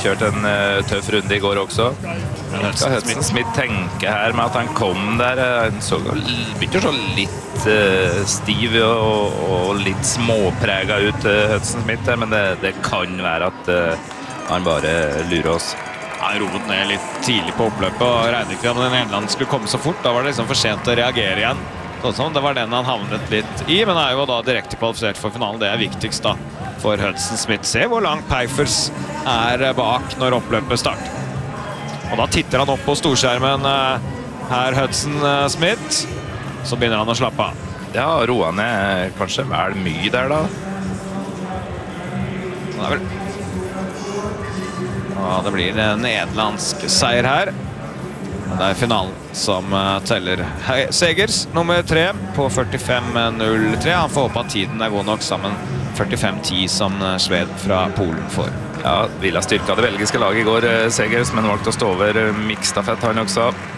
kjørt en tøff runde I går også. Skal Hudson Smith tenke her med at han kom der? Han begynte å se litt stiv og litt småpreget ut, Hudson Smith der, men det kan være at han bare lurer oss. Han roet ned litt tidlig på oppløpet og regnet ikke med den Nederland skulle komme så fort. Da var det liksom for sent å reagere igjen. Sånn, det var den han havnet litt I, men er jo da direkte kvalifisert for finalen. Det viktigst da for Hudson Smith. Se hvor langt Peifers bak når oppløpet starter. Og da titter han opp på storskjermen her, Hudson Smith. Så begynner han å slappe av. Ja, roer ned kanskje vel mye der da. Det vel... Ja, det blir en nederlandsk seier her. Det finalen som teller. Segers nummer 3 på 45.03. Han får håpe at tiden god nok sammen 45.10 som Sved fra Polen får. Ja, Villa styrket det belgiske laget I går, Segers, men valgte å stå over mixstafett han også.